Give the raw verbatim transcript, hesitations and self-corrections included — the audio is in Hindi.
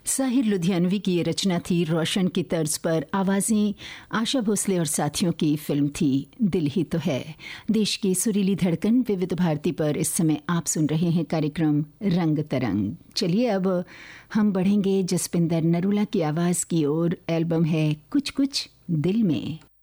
साहिर लुधियानवी की ये रचना थी। रोशन की तर्ज पर आवाज़ें आशा भोसले और साथियों की फिल्म थी दिल ही तो है। देश की सुरीली धड़कन विविध भारती पर इस समय आप सुन रहे हैं कार्यक्रम रंग तरंग। चलिए अब हम बढ़ेंगे जसपिंदर नरूला की आवाज़ की ओर। एल्बम है कुछ कुछ दिल में।